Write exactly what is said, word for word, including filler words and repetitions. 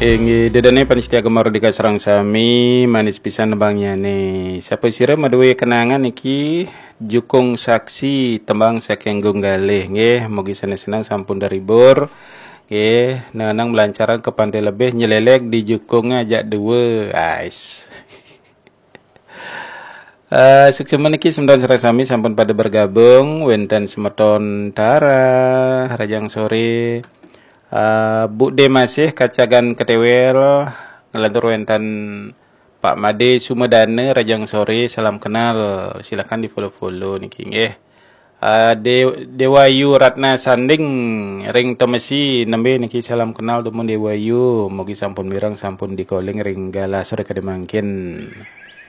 Ingi dedane panitia Gemardika sareng sami manis pisan nebangnya nih. Siapa sira maduwe kenangan iki jukung saksi tembang saking gunggalih nggih mugi seneng-seneng sampun dari bor. Nggih, nenang melancaran ke pantai lebih nyelelek di jukung ajak dua. Ais. Uh, Sukses meniki semdon sareng sami sampun pada bergabung wenten semeton Tara rajang sore. Uh, Bu De masih kacagan ketewel ngelantur wenten Pak Made Sumedane rajang sore salam kenal silakan di follow-follow niki nggih. Uh, De Dewayu Ratna Sanding ring temesi nembe niki salam kenal dumun Dewayu mugi sampun mirang sampun di calling ring gala sore kademangkin.